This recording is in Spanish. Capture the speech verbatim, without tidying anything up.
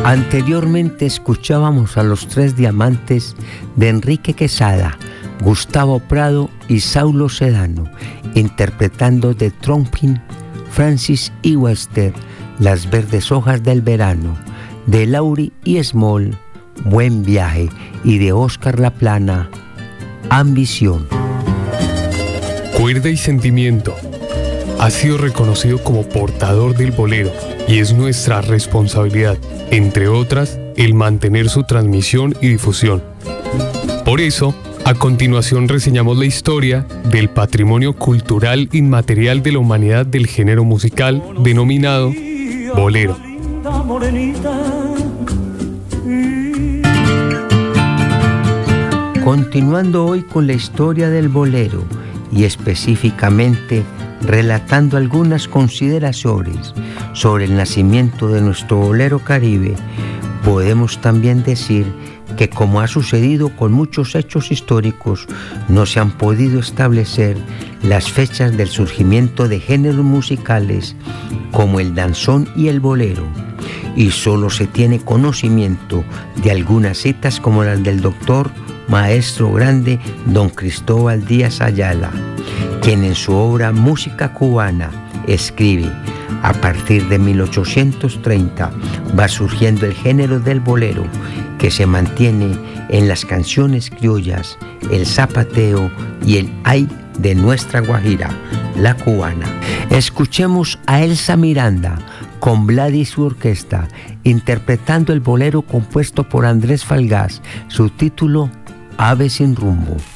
Anteriormente escuchábamos a Los Tres Diamantes de Enrique Quesada, Gustavo Prado y Saulo Sedano, interpretando de Trompin, Francis y Wester, Las Verdes Hojas del Verano, de Lauri y Small, Buen Viaje, y de Óscar Laplana, Ambición. Cuerda y Sentimiento ha sido reconocido como portador del bolero y es nuestra responsabilidad, entre otras, el mantener su transmisión y difusión. Por eso, a continuación reseñamos la historia del patrimonio cultural inmaterial de la humanidad del género musical denominado bolero. Continuando hoy con la historia del bolero y específicamente relatando algunas consideraciones sobre el nacimiento de nuestro bolero caribe, podemos también decir que, como ha sucedido con muchos hechos históricos, no se han podido establecer las fechas del surgimiento de géneros musicales como el danzón y el bolero, y solo se tiene conocimiento de algunas citas como las del doctor maestro grande don Cristóbal Díaz Ayala, quien en su obra Música Cubana escribe: a partir de mil ochocientos treinta va surgiendo el género del bolero, que se mantiene en las canciones criollas, el zapateo y el ay de nuestra Guajira, la cubana. Escuchemos a Elsa Miranda con Vladi y su orquesta, interpretando el bolero compuesto por Andrés Falgás, su título Ave sin rumbo.